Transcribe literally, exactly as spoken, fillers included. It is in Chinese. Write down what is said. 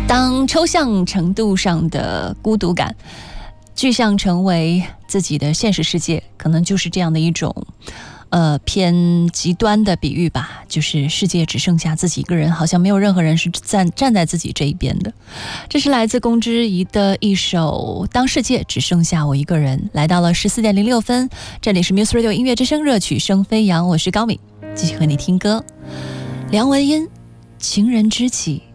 当抽象程度上的孤独感具象成为自己的现实世界，可能就是这样的一种呃偏极端的比喻吧，就是世界只剩下自己一个人，好像没有任何人是站站在自己这一边的。这是来自龚之仪的一首《当世界只剩下我一个人》。来到了十四点零六分，这里是 Muse Radio 音乐之声，热曲声飞扬，我是高敏，继续和你听歌。梁文音，情人知己